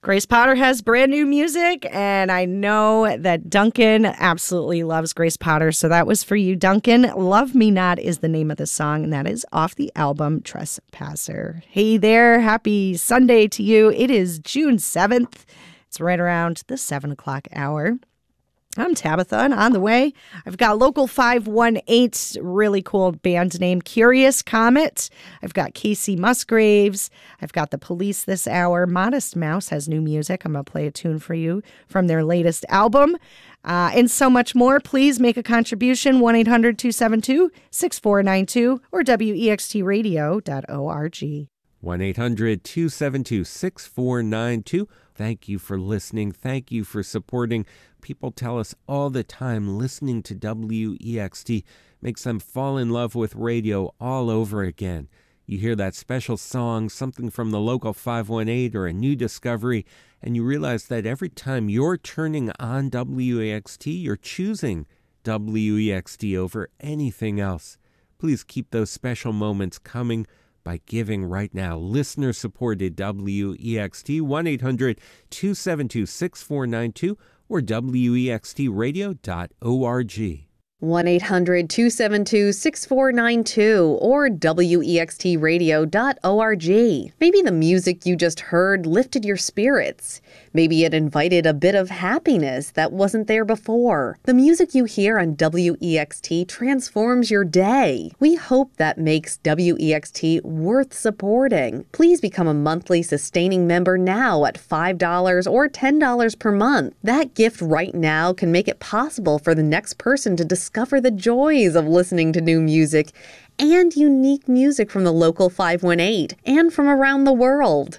Grace Potter has brand new music, and I know that Duncan absolutely loves Grace Potter, so that was for you, Duncan. Love Me Not is the name of the song, and that is off the album Trespasser. Hey there, happy Sunday to you. It is June 7th. It's right around the 7 o'clock hour. I'm Tabitha, and on the way, I've got Local 518, really cool band name, Curious Comet. I've got Casey Musgraves. I've got The Police this hour. Modest Mouse has new music. I'm going to play a tune for you from their latest album. And so much more. Please make a contribution, 1-800-272-6492 or wextradio.org. 1-800-272-6492. Thank you for listening. Thank you for supporting. People tell us all the time listening to WEXT makes them fall in love with radio all over again. You hear that special song, something from the Local 518 or a new discovery, and you realize that every time you're turning on WEXT, you're choosing WEXT over anything else. Please keep those special moments coming by giving right now. Listener-supported WEXT, 1-800-272-6492 or wextradio.org. 1-800-272-6492 or wextradio.org. Maybe the music you just heard lifted your spirits. Maybe it invited a bit of happiness that wasn't there before. The music you hear on WEXT transforms your day. We hope that makes WEXT worth supporting. Please become a monthly sustaining member now at $5 or $10 per month. That gift right now can make it possible for the next person to discover the joys of listening to new music and unique music from the Local 518 and from around the world.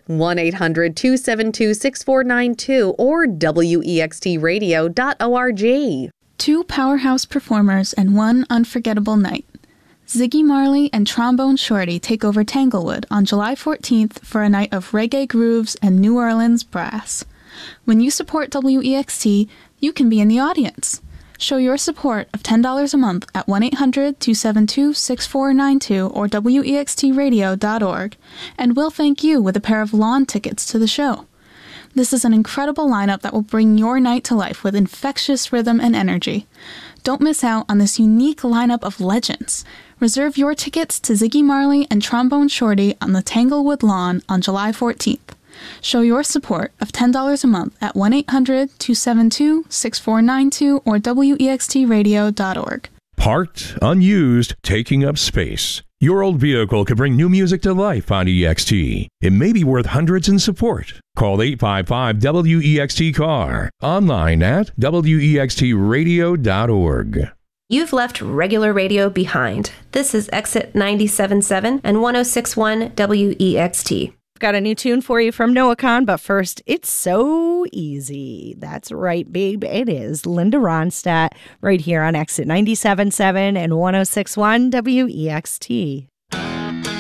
1-800-272-6492 or wextradio.org. Two powerhouse performers and one unforgettable night. Ziggy Marley and Trombone Shorty take over Tanglewood on July 14th for a night of reggae grooves and New Orleans brass. When you support WEXT, you can be in the audience. Show your support of $10 a month at 1-800-272-6492 or wextradio.org, and we'll thank you with a pair of lawn tickets to the show. This is an incredible lineup that will bring your night to life with infectious rhythm and energy. Don't miss out on this unique lineup of legends. Reserve your tickets to Ziggy Marley and Trombone Shorty on the Tanglewood lawn on July 14th. Show your support of $10 a month at 1-800-272-6492 or wextradio.org. Parked, unused, taking up space. Your old vehicle could bring new music to life on EXT. It may be worth hundreds in support. Call 855-WEXT-CAR. Online at wextradio.org. You've left regular radio behind. This is Exit 97.7 and 106.1 WEXT. Got a new tune for you from Noah Kahan, but first, It's So Easy. That's right, babe. It is Linda Ronstadt right here on Exit 97.7 and 106.1 WEXT.